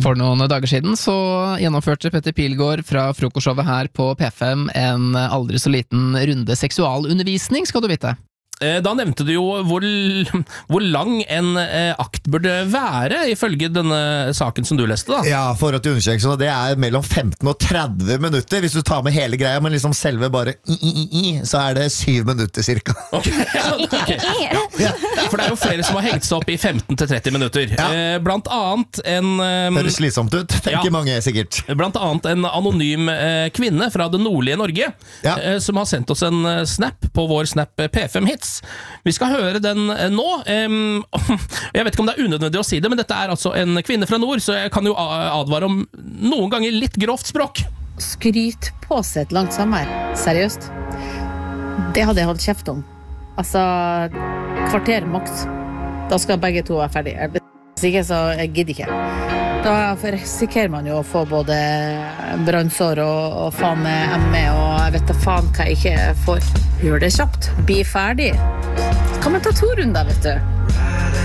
For noen dager siden så gjennomførte Petter Pilgaard fra frokostshowet her på P5 en aldri så liten runde seksualundervisning, skal du vite. Da nevnte du jo hvor lang en akt burde være, ifølge denne saken som du leste da. Ja, for at undersøkelsen, det mellom 15 og 30 minutter, hvis du tar med hele greia, men liksom selve bare så det 7 minutter cirka. Okay. Ja, for det jo flere som har hengt seg opp i 15 til 30 minutter. Blant annet Høres slitsomt ut, tenker mange sikkert. Blant annet en anonym kvinne fra det nordlige Norge, som har sendt oss en snap på vår snap P5 Hits. Vi skal høre den nå. Jeg vet ikke om det unødvendig å si det, men dette altså en kvinne fra nord, så jeg kan jo advare om noen ganger litt grovt språk. Skryt på seg et langt sommer. Seriøst. Det hadde jeg holdt kjeft om. Altså, kvarter maks. Da skal begge to være ferdige. Hvis ikke, så jeg gidder ikke. Da risikerer man jo å få både brannsår og faen ME, og jeg vet da faen hva jeg ikke får. Gjør det kjapt. Bli ferdig. Kan man ta 2 runder, vet du.